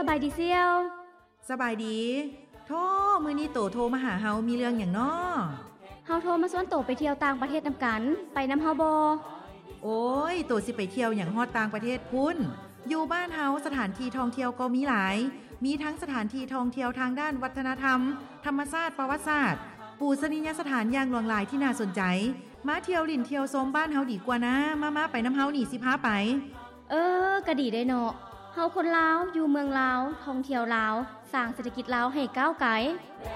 บายดีเสี่ยวสบายดีโธ่มื้อนี้โตโทรมาหาเฮามีเรื่องหยังน้อเฮาโทรมาชวนโตไปเที่ยวต่างประเทศนำกันไปนำเฮาบ่โอ้ยโตสิไปเที่ยวหยังฮอดต่างประเทศพุ่นอยู่บ้านเฮาสถานที่ท่องเที่ยวก็มีหลายมีทั้งสถานที่ท่องเที่ยวทางด้านวัฒนธรรมธรรมชาติประวัติศาสตร์ปูชนียสถานอย่างหลวงหลายที่น่าสนใจมาเที่ยวลิ่นเที่ยวชมบ้านเฮาดีกว่านะมาไปนำเฮานี่สิพาไปก็ดีได้เนาะเฮาคนลาวอยู่เมืองลาวท่องเที่ยวลาวสร้างเศรษฐกิจลาวให้ก้าวไกล